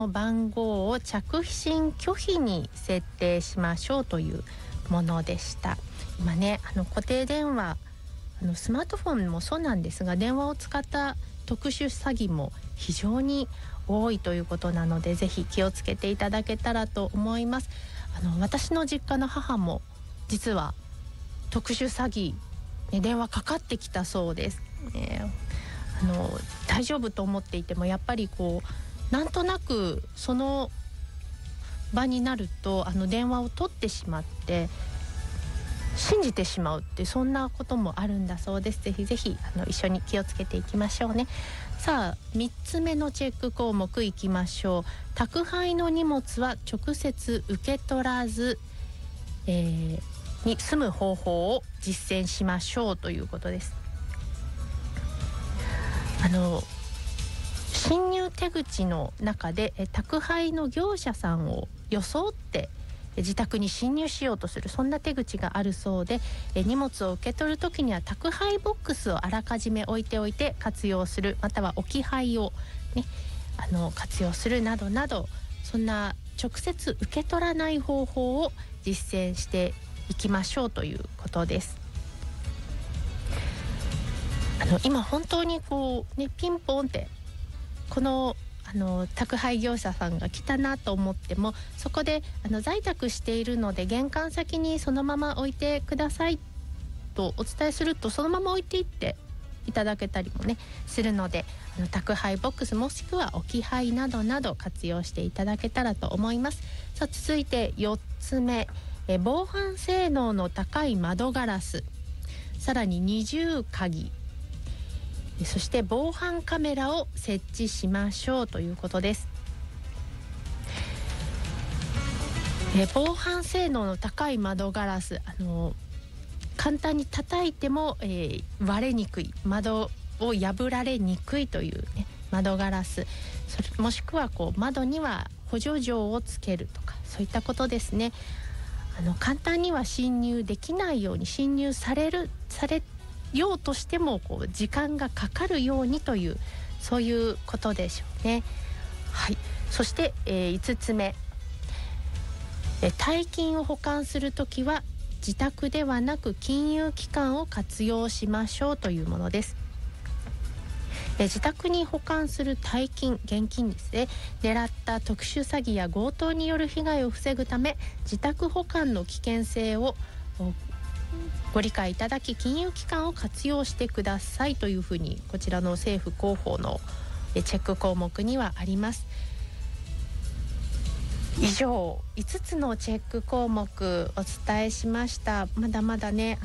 番号を着信拒否に設定しましょうというものでした。今ね、固定電話、スマートフォンもそうなんですが、電話を使った特殊詐欺も非常に多いということなので、ぜひ気をつけていただけたらと思います。私の実家の母も実は特殊詐欺、電話かかってきたそうです。大丈夫と思っていてもやっぱりなんとなくその場になると電話を取ってしまって信じてしまうって、そんなこともあるんだそうです。ぜひぜひ一緒に気をつけていきましょうね。さあ、3つ目のチェック項目いきましょう。宅配の荷物は直接受け取らず、に済む方法を実践しましょうということです。侵入手口の中で宅配の業者さんを装って自宅に侵入しようとする、そんな手口があるそうで、荷物を受け取るときには宅配ボックスをあらかじめ置いておいて活用する、または置き配を、活用するなどなど、そんな直接受け取らない方法を実践していきましょうということです。今本当にピンポンってこの宅配業者さんが来たなと思っても、そこで在宅しているので玄関先にそのまま置いてくださいとお伝えすると、そのまま置いていっていただけたりもねするので、宅配ボックスもしくは置き配などなど活用していただけたらと思います。さあ、続いて4つ目、防犯性能の高い窓ガラス、さらに二重鍵、そして防犯カメラを設置しましょうということです。防犯性能の高い窓ガラス、簡単に叩いても、割れにくい、窓を破られにくいという、窓ガラス、もしくは窓には補助錠をつけるとか、そういったことですね。簡単には侵入できないように、侵入されようとしても時間がかかるようにという、そういうことでしょうね。はい。そして、5つ目、大金を保管するときは自宅ではなく金融機関を活用しましょうというものです。自宅に保管する大金、現金ですね、狙った特殊詐欺や強盗による被害を防ぐため、自宅保管の危険性をご理解いただき、金融機関を活用してくださいというふうに、こちらの政府広報のチェック項目にはあります。以上5つのチェック項目お伝えしました。まだまだね、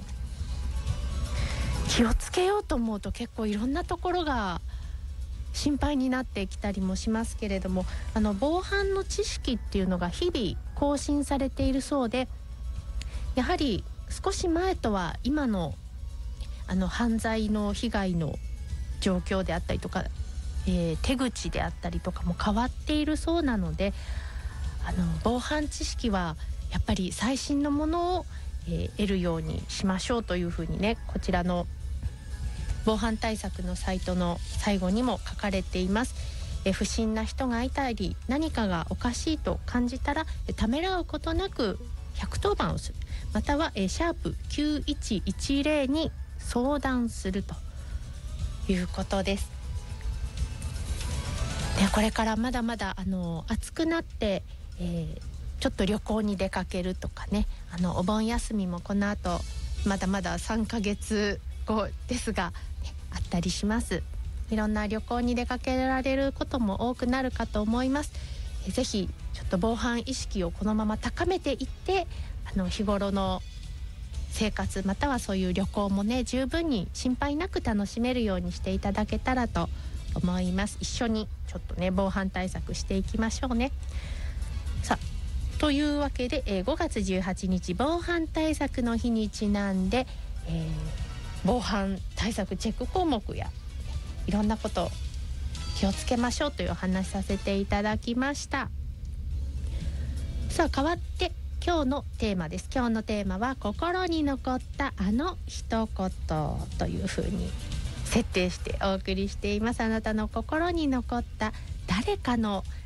気をつけようと思うと結構いろんなところが心配になってきたりもしますけれども、防犯の知識っていうのが日々更新されているそうで、やはり少し前とは今の犯罪の被害の状況であったりとか、手口であったりとかも変わっているそうなので、防犯知識はやっぱり最新のものを、得るようにしましょうというふうにね、こちらの防犯対策のサイトの最後にも書かれています。不審な人がいたり、何かがおかしいと感じたらためらうことなく110番をする、または#9110 に相談するということです。で、これからまだまだ暑くなって、ちょっと旅行に出かけるとかね、お盆休みもこの後まだまだ3ヶ月後ですが、あったりします。いろんな旅行に出かけられることも多くなるかと思います。ぜひちょっと防犯意識をこのまま高めていって、日頃の生活、またはそういう旅行もね、十分に心配なく楽しめるようにしていただけたらと思います。一緒にちょっとね、防犯対策していきましょうね。さあ、というわけで、5月18日防犯対策の日にちなんで、防犯対策チェック項目やいろんなこと気をつけましょうというお話させていただきました。さあ、変わって今日のテーマです。今日のテーマは心に残ったあの一言というふうに設定してお送りしています。あなたの心に残った誰かの